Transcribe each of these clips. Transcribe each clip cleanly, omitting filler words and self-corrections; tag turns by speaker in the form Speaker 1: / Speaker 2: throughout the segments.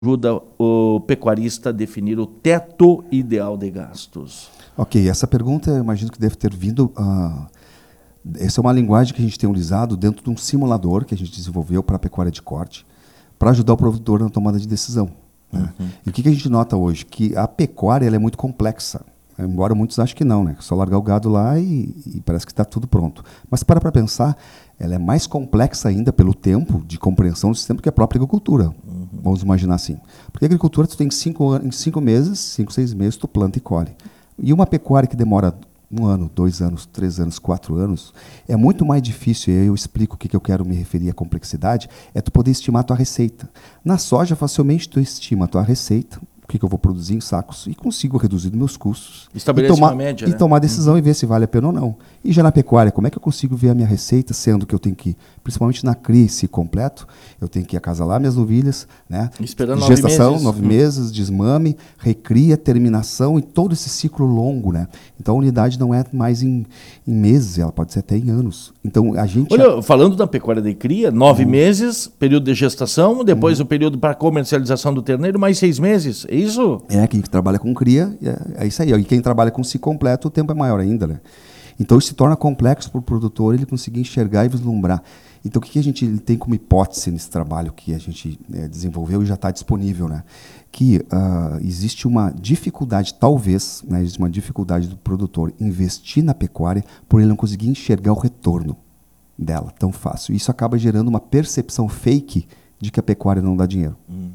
Speaker 1: ajuda o pecuarista a definir o teto ideal de gastos?
Speaker 2: Ok, essa pergunta eu imagino que deve ter vindo... essa é uma linguagem que a gente tem utilizado dentro de um simulador que a gente desenvolveu para a pecuária de corte, para ajudar o produtor na tomada de decisão. Né? E o que a gente nota hoje? Que a pecuária ela é muito complexa. Embora muitos achem que não, né? Só largar o gado lá e parece que está tudo pronto. Mas para pensar, ela é mais complexa ainda pelo tempo de compreensão do sistema que a própria agricultura. Vamos imaginar assim. Porque a agricultura, tu tem 5 meses, 5, 6 meses, tu planta e colhe. E uma pecuária que demora 1 ano, 2 anos, 3 anos, 4 anos, é muito mais difícil, e aí eu explico o que eu quero me referir à complexidade, é tu poder estimar a tua receita. Na soja, facilmente tu estima a tua receita, o que eu vou produzir em sacos, e consigo reduzir os meus custos.
Speaker 1: Estabelece uma média,
Speaker 2: e tomar decisão e ver se vale a pena ou não. E já na pecuária, como é que eu consigo ver a minha receita, sendo que eu tenho que, principalmente na crise completo, eu tenho que acasalar minhas novilhas, né?
Speaker 1: Esperando
Speaker 2: gestação,
Speaker 1: 9 meses.
Speaker 2: 9 meses, desmame, recria, terminação e todo esse ciclo longo, né? Então a unidade não é mais em meses, ela pode ser até em anos. Então a gente...
Speaker 1: Olha, falando da pecuária de cria, 9 meses, período de gestação, depois o período para comercialização do terneiro, mais 6 meses, é isso?
Speaker 2: Quem trabalha com cria, é isso aí. E quem trabalha com ciclo completo, o tempo é maior ainda, né? Então isso se torna complexo para o produtor ele conseguir enxergar e vislumbrar. Então o que a gente tem como hipótese nesse trabalho que a gente desenvolveu e já está disponível, né? Que existe uma dificuldade, talvez, né, existe uma dificuldade do produtor investir na pecuária por ele não conseguir enxergar o retorno dela tão fácil. Isso acaba gerando uma percepção fake de que a pecuária não dá dinheiro.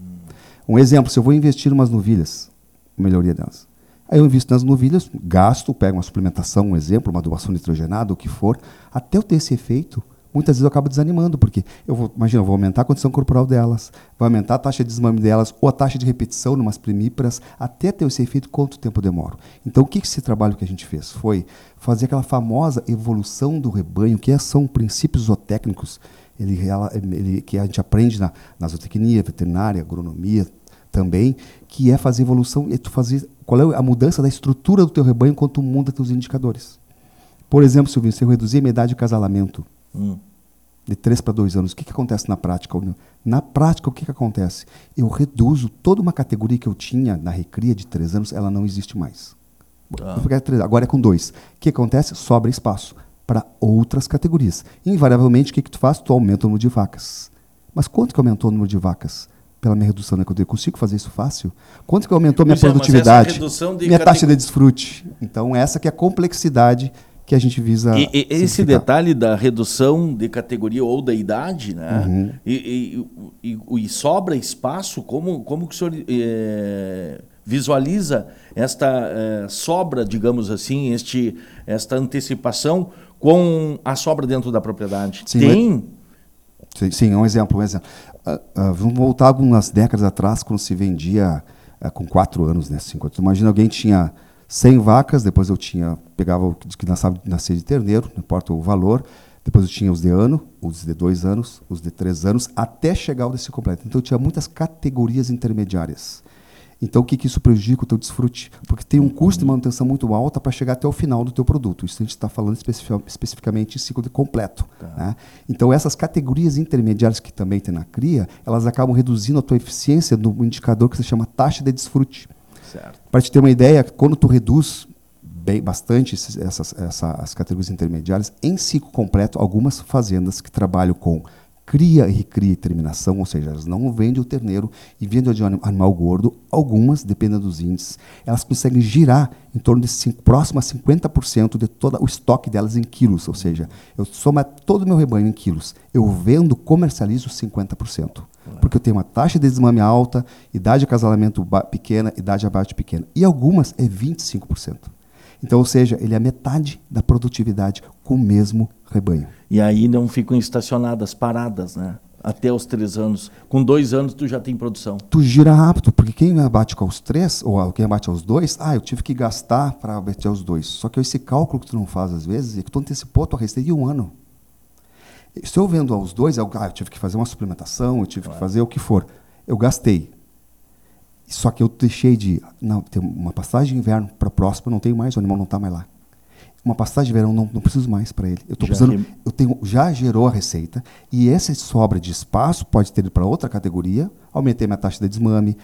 Speaker 2: Um exemplo, se eu vou investir em umas novilhas, melhoria delas. Aí eu invisto nas novilhas, gasto, pego uma suplementação, um exemplo, uma adubação nitrogenada, o que for, até eu ter esse efeito, muitas vezes eu acabo desanimando, porque eu vou aumentar a condição corporal delas, vai aumentar a taxa de desmame delas, ou a taxa de repetição numas primíparas, até ter esse efeito, quanto tempo eu demoro. Então, o que esse trabalho que a gente fez? Foi fazer aquela famosa evolução do rebanho, que são princípios zootécnicos, que a gente aprende na zootecnia, veterinária, agronomia também, que é fazer evolução, qual é a mudança da estrutura do teu rebanho enquanto tu muda teus indicadores. Por exemplo, Silvinho, se eu reduzir a minha idade de casalamento de 3 para 2 anos, o que acontece na prática? Na prática, o que acontece? Eu reduzo toda uma categoria que eu tinha na recria de 3 anos, ela não existe mais. Agora é com 2. O que acontece? Sobra espaço para outras categorias. Invariavelmente, o que tu faz? Tu aumenta o número de vacas. Mas quanto que aumentou o número de vacas? Pela minha redução, né? Eu consigo fazer isso fácil? Quanto que aumentou a minha produtividade? Minha taxa de desfrute. Então, essa que é a complexidade que a gente visa
Speaker 1: esse detalhe da redução de categoria ou da idade, né? E sobra espaço, como que o senhor visualiza esta sobra, digamos assim, esta antecipação com a sobra dentro da propriedade?
Speaker 2: Sim, um exemplo. Vamos voltar algumas décadas atrás, quando se vendia com 4 anos, né? 5 anos. Imagina, alguém tinha 100 vacas, depois eu pegava o que nascia de terneiro, não importa o valor, depois eu tinha os de ano, os de 2 anos, os de 3 anos, até chegar ao desse completo. Então eu tinha muitas categorias intermediárias. Então o que isso prejudica o teu desfrute? Porque tem um custo de manutenção muito alto para chegar até o final do teu produto. Isso a gente está falando especificamente em ciclo de completo. Né? Então essas categorias intermediárias que também tem na cria, elas acabam reduzindo a tua eficiência no indicador que se chama taxa de desfrute. Para te ter uma ideia, quando tu reduz bastante essas categorias intermediárias, em ciclo completo, algumas fazendas que trabalham com cria, recria e terminação, ou seja, elas não vendem o terneiro e vendem o animal gordo, algumas, dependendo dos índices, elas conseguem girar em torno de próximo a 50% de todo o estoque delas em quilos, ou seja, eu somo todo o meu rebanho em quilos, eu vendo, comercializo 50%. Porque eu tenho uma taxa de desmame alta, idade de acasalamento pequena, idade de abate pequena. E algumas é 25%. Então, ou seja, ele é metade da produtividade com o mesmo rebanho.
Speaker 1: E aí não ficam estacionadas, paradas, né? Até os 3 anos. Com 2 anos tu já tem produção.
Speaker 2: Tu gira rápido, porque quem abate com os 3, ou quem abate aos 2, eu tive que gastar para abater aos 2. Só que esse cálculo que tu não faz às vezes é que tu antecipou a tua receita de 1 ano. Se eu vendo aos 2, eu tive que fazer uma suplementação, eu tive que fazer o que for. Eu gastei. Só que eu deixei de... Não, tem uma passagem de inverno para próximo, eu não tenho mais, o animal não está mais lá. Uma pastagem de verão não preciso mais para ele. Eu tô precisando, já gerou a receita e essa sobra de espaço pode ter ido para outra categoria. Aumentei minha taxa de desmame,